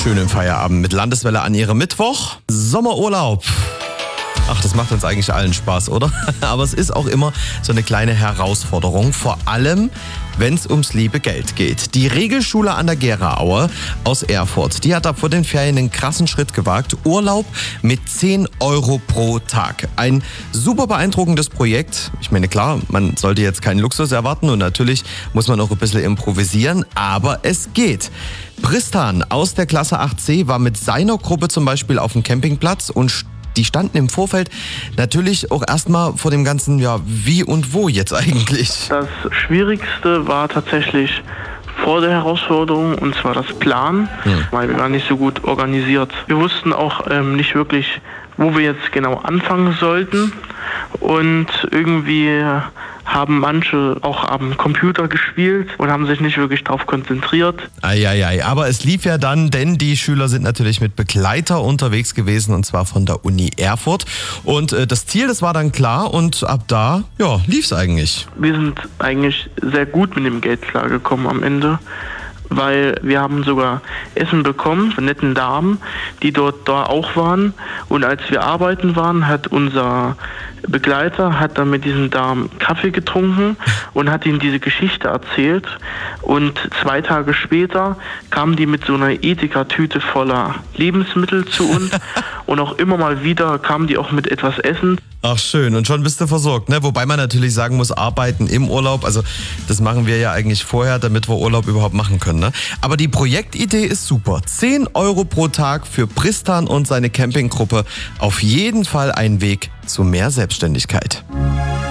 Schönen Feierabend mit Landeswelle an Ihrem Mittwoch. Sommerurlaub. Ach, das macht uns eigentlich allen Spaß, oder? Aber es ist auch immer so eine kleine Herausforderung, vor allem, wenn es ums liebe Geld geht. Die Regelschule an der Geraaue aus Erfurt, die hat ab vor den Ferien einen krassen Schritt gewagt. Urlaub mit 10 Euro pro Tag. Ein super beeindruckendes Projekt. Ich meine, klar, man sollte jetzt keinen Luxus erwarten und natürlich muss man auch ein bisschen improvisieren, aber es geht. Pristan aus der Klasse 8c war mit seiner Gruppe zum Beispiel auf dem Campingplatz und die standen im Vorfeld natürlich auch erstmal vor dem ganzen, ja, wie und wo jetzt eigentlich? Das Schwierigste war tatsächlich vor der Herausforderung, und zwar das Planen, weil wir waren nicht so gut organisiert. Wir wussten auch nicht wirklich, wo wir jetzt genau anfangen sollten, und irgendwie haben manche auch am Computer gespielt und haben sich nicht wirklich darauf konzentriert. Eieiei, aber es lief ja dann, denn die Schüler sind natürlich mit Begleiter unterwegs gewesen, und zwar von der Uni Erfurt. Und das Ziel, das war dann klar, und ab da, ja, lief's eigentlich. Wir sind eigentlich sehr gut mit dem Geld klargekommen am Ende, weil wir haben sogar Essen bekommen von netten Damen, die da auch waren. Und als wir arbeiten waren, hat unser Begleiter dann mit diesen Damen Kaffee getrunken und hat ihnen diese Geschichte erzählt. Und 2 Tage später kamen die mit so einer Edeka-Tüte voller Lebensmittel zu uns. Und auch immer mal wieder kamen die auch mit etwas Essen. Ach schön, und schon bist du versorgt, ne? Wobei man natürlich sagen muss, arbeiten im Urlaub, also das machen wir ja eigentlich vorher, damit wir Urlaub überhaupt machen können, ne? Aber die Projektidee ist super. 10 Euro pro Tag für Pristan und seine Campinggruppe. Auf jeden Fall ein Weg zu mehr Selbstständigkeit.